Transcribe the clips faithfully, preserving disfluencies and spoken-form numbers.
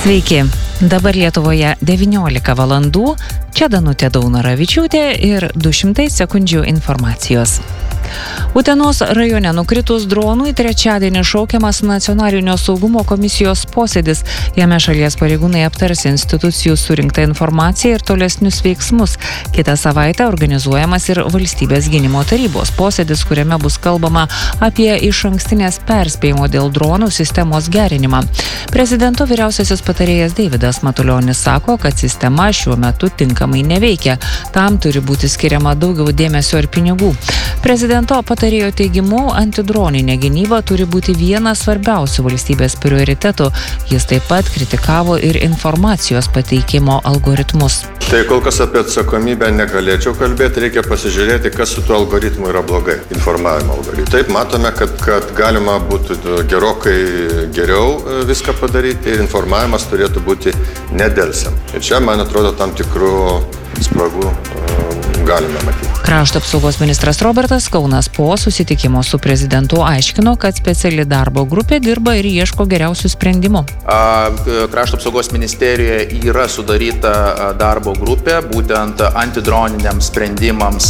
Sveiki, dabar Lietuvoje devyniolika valandų, čia Danutė Daunoravičiūtė ir du šimtai sekundžių informacijos. Utenos rajone nukritus dronui trečiadienį šaukiamas Nacionalinio saugumo komisijos posėdis. Jame šalies pareigūnai aptars institucijų surinktą informaciją ir tolesnius veiksmus. Kitą savaitę organizuojamas ir Valstybės gynimo tarybos posėdis, kuriame bus kalbama apie išankstinės perspėjimo dėl dronų sistemos gerinimą. Prezidento vyriausiasis patarėjas Deividas Matulionis sako, kad sistema šiuo metu tinkamai neveikia. Tam turi būti skiriama daugiau dėmesio ir pinigų. Prezidento patarėjo teigimu, antidroninė gynyba turi būti vienas svarbiausių valstybės prioritetų. Jis taip pat kritikavo ir informacijos pateikimo algoritmus. Tai kol kas apie atsakomybę negalėčiau kalbėti, reikia pasižiūrėti, kas su tuo algoritmu yra blogai, informavimo algoritmu. Taip, matome, kad, kad galima būtų gerokai geriau viską padaryti ir informavimas turėtų būti nedelsiant. Ir čia, man atrodo, tam tikrų spragų galime matyti. Krašto apsaugos ministras Robertas Kaunas po susitikimo su prezidentu aiškino, kad speciali darbo grupė dirba ir ieško geriausių sprendimų. Krašto apsaugos ministerijoje yra sudaryta darbo grupė būtent antidroniniams sprendimams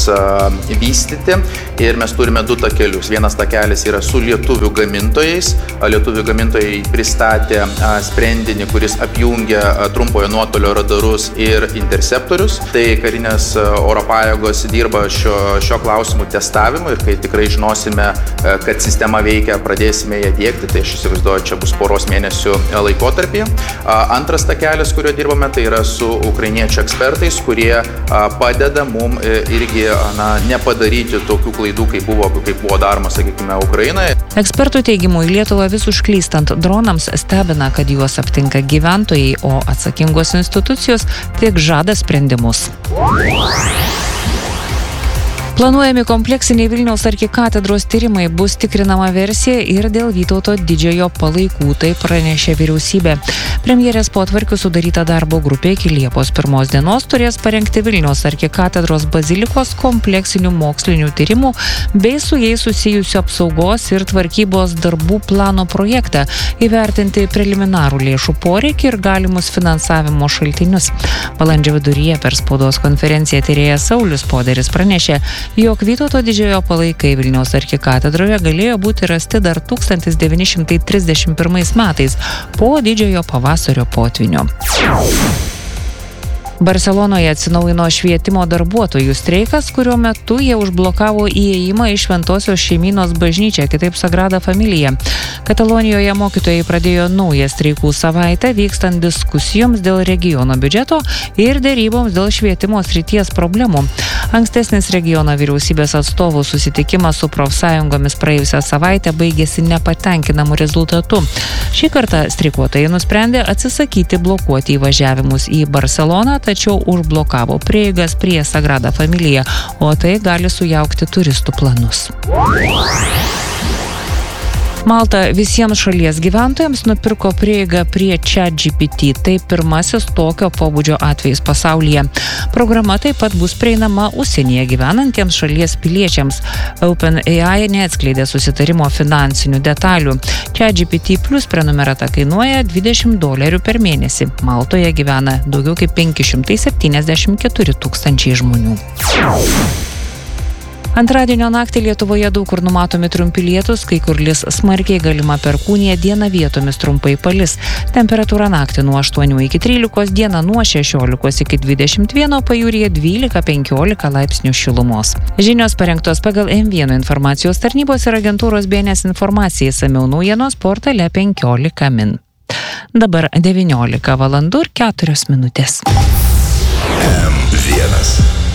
vystyti ir mes turime du takelius. Vienas takelis yra su lietuvių gamintojais. Lietuvių gamintojai pristatė sprendinį, kuris apjungia trumpojo nuotolio radarus ir interceptorius. Tai karinės oro pajėgos dirba šio, šio klausimų testavimo ir kai tikrai žinosime, kad sistema veikia, pradėsime ją diegti, tai aš įsivaizduoju, čia bus poros mėnesių laikotarpį. Antras takelis, kurio dirbame, tai yra su ukrainiečių ekspertais, kurie padeda mum irgi na, nepadaryti tokių klaidų, kaip buvo, kaip buvo daroma, sakykime, Ukrainoje. Ekspertų teigimu, į Lietuvą vis užklystant dronams stebina, kad juos aptinka gyventojai, o atsakingos institucijos tik žada sprendimus. Planuojami kompleksiniai Vilniaus arkikatedros tyrimai, bus tikrinama versija ir dėl Vytauto Didžiojo palaikų, tai pranešė vyriausybė. Premjerės potvarkių sudaryta darbo grupė iki Liepos pirmos dienos turės parengti Vilniaus arkikatedros bazilikos kompleksinių mokslinių tyrimų bei su jais susijusių apsaugos ir tvarkybos darbų plano projektą, įvertinti preliminarų lėšų poreikį ir galimus finansavimo šaltinius. Balandžio viduryje per spaudos konferenciją tyrėjas Saulius Poderis pranešė, jog Vytauto Didžiojo palaikai Vilniaus arkikatedroje galėjo būti rasti dar tūkstantis devyni šimtai trisdešimt pirmais metais po didžiojo pavasario potvynio. Barselonoje atsinaujino švietimo darbuotojų streikas, kurio metu jie užblokavo įėjimą į Šventosios šeimynos bažnyčią, kitaip Sagrada Familija. Katalonijoje mokytojai pradėjo naują streikų savaitę, vykstant diskusijoms dėl regiono biudžeto ir deryboms dėl švietimo srities problemų. Ankstesnis regiono vyriausybės atstovų susitikimas su profsąjungomis praėjusią savaitę baigėsi nepatenkinamu rezultatu. Šį kartą streikuotojai nusprendė atsisakyti blokuoti įvažiavimus į Barseloną, tačiau užblokavo prieigas prie Sagrada Familija, o tai gali sujaukti turistų planus. Malta visiems šalies gyventojams nupirko prieigą prie ChatGPT. Tai pirmasis tokio pobūdžio atvejis pasaulyje. Programa taip pat bus prieinama užsienyje gyvenantiems šalies piliečiams. OpenAI neatskleidė susitarimo finansinių detalių. ChatGPT Plus prenumerata kainuoja dvidešimt dolerių per mėnesį. Maltoje gyvena daugiau kaip penki šimtai septyniasdešimt keturi tūkstančiai žmonių. Antradienio naktį Lietuvoje daug kur numatomi trumpi lietūs, kai kur lis smarkiai, galima perkūnija, dieną vietomis trumpai palis. Temperatūra naktį nuo aštuonių iki trylikos, dieną nuo šešiolikos iki dvidešimt vieno, pajūryje dvylika penkiolika laipsnių šilumos. Žinios parengtos pagal M vienas informacijos tarnybos ir agentūros B N S informacija, išsamiau naujienos portale penkiolika min. Dabar devyniolika valandų ir keturios minutės. M vienas.